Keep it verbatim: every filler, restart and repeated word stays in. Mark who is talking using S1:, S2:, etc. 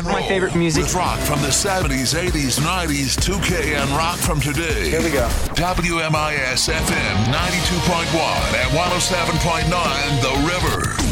S1: and roll.
S2: My favorite music.
S1: With rock from the seventies, eighties, nineties, two K, and rock from today.
S2: Here we go.
S1: W M I S F M ninety-two point one at one oh seven point nine The River.